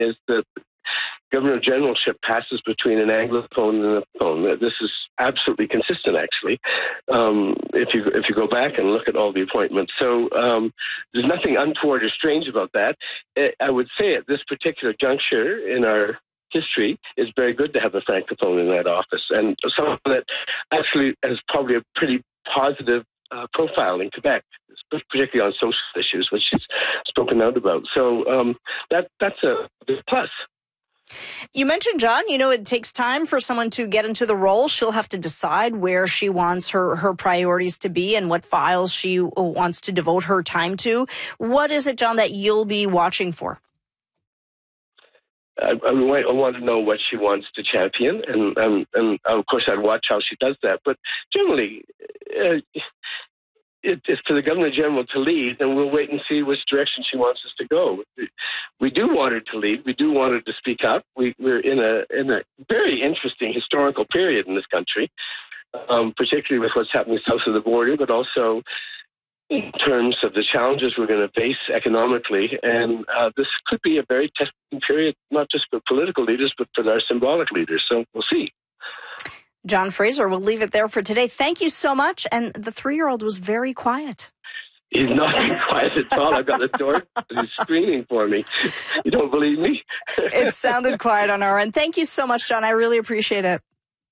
is that Governor Generalship passes between an Anglophone and a phone. This is absolutely consistent, actually, if you go back and look at all the appointments. So there's nothing untoward or strange about that. I would say at this particular juncture in our history, it's very good to have a Francophone in that office, and someone that actually has probably a pretty positive profile in Quebec, particularly on social issues, which she's spoken out about. So that's a big plus. You mentioned, John, it takes time for someone to get into the role. She'll have to decide where she wants her priorities to be and what files she wants to devote her time to. What is it, John, that you'll be watching for? I want to know what she wants to champion, and of course I'd watch how she does that. But generally, it's to the Governor General to lead, and we'll wait and see which direction she wants us to go. We do want her to lead. We do want her to speak up. We're in a very interesting historical period in this country, particularly with what's happening south of the border, but also in terms of the challenges we're going to face economically. And this could be a very testing period, not just for political leaders, but for our symbolic leaders. So we'll see. John Fraser, we'll leave it there for today. Thank you so much. And the 3-year-old was very quiet. He's not being quiet at all. I've got the door. He's screaming for me. You don't believe me? It sounded quiet on our end. Thank you so much, John. I really appreciate it.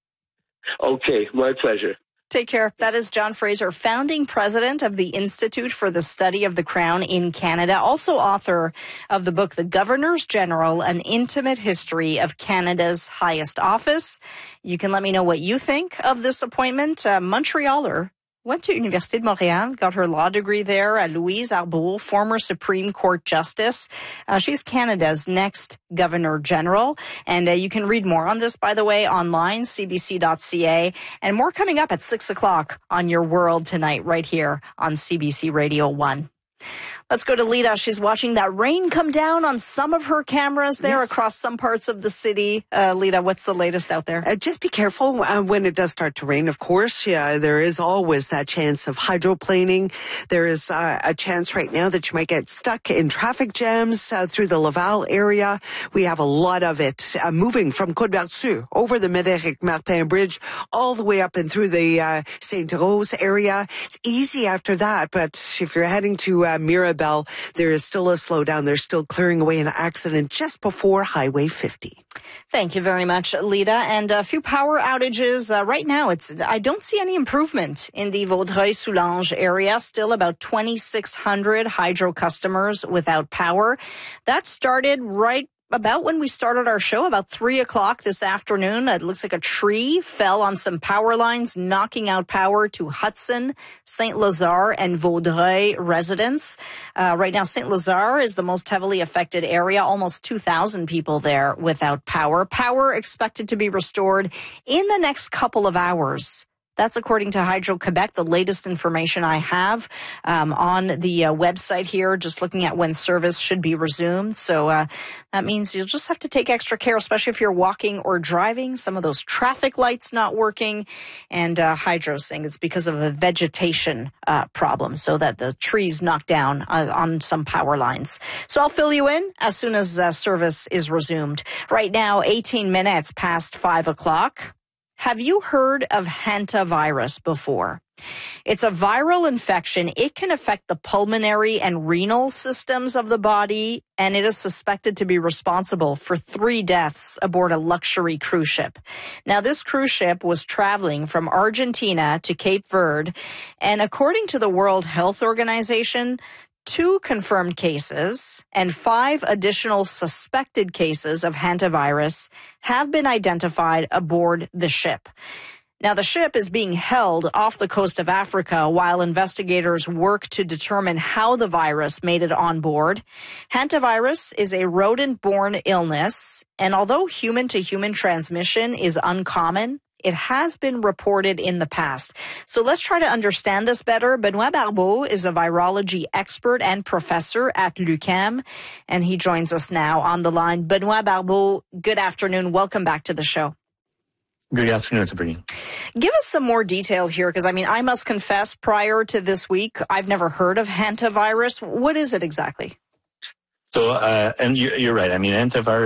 Okay, my pleasure. Take care. That is John Fraser, founding president of the Institute for the Study of the Crown in Canada, also author of the book, The Governors General, An Intimate History of Canada's Highest Office. You can let me know what you think of this appointment. Montrealer. Went to Université de Montréal, got her law degree there. Louise Arbour, former Supreme Court Justice. She's Canada's next Governor General. And you can read more on this, by the way, online, cbc.ca. And more coming up at 6 o'clock on Your World tonight, right here on CBC Radio 1. Let's go to Lita. She's watching that rain come down on some of her cameras there across some parts of the city. Lita, what's the latest out there? Just be careful when it does start to rain, of course. Yeah, there is always that chance of hydroplaning. There is a chance right now that you might get stuck in traffic jams through the Laval area. We have a lot of it moving from Côte-Vertu over the Médéric Martin Bridge all the way up and through the St. Rose area. It's easy after that, but if you're heading to Mirabel, there is still a slowdown. They're still clearing away an accident just before Highway 50. Thank you very much, Lita. And a few power outages. Right now, I don't see any improvement in the Vaudreuil-Soulanges area. Still about 2,600 hydro customers without power. That started right about when we started our show, about 3 o'clock this afternoon. It looks like a tree fell on some power lines, knocking out power to Hudson, St. Lazare, and Vaudreuil residents. Right now, St. Lazare is the most heavily affected area. Almost 2,000 people there without power. Power expected to be restored in the next couple of hours. That's according to Hydro-Quebec, the latest information I have on the website here, just looking at when service should be resumed. So that means you'll just have to take extra care, especially if you're walking or driving. Some of those traffic lights not working. And Hydro saying it's because of a vegetation problem, so that the trees knocked down on some power lines. So I'll fill you in as soon as service is resumed. Right now, 18 minutes past 5 o'clock. Have you heard of hantavirus before? It's a viral infection. It can affect the pulmonary and renal systems of the body, and it is suspected to be responsible for 3 deaths aboard a luxury cruise ship. Now, this cruise ship was traveling from Argentina to Cape Verde, and according to the World Health Organization, 2 confirmed cases and 5 additional suspected cases of hantavirus have been identified aboard the ship. Now, the ship is being held off the coast of Africa while investigators work to determine how the virus made it on board. Hantavirus is a rodent-borne illness, and although human-to-human transmission is uncommon, it has been reported in the past. So let's try to understand this better. Benoit Barbeau is a virology expert and professor at l'UQAM, and he joins us now on the line. Benoit Barbeau, good afternoon. Welcome back to the show. Good afternoon, Sabrina. Give us some more detail here, because, I must confess, prior to this week, I've never heard of hantavirus. What is it exactly? So, and you're right. Hantavirus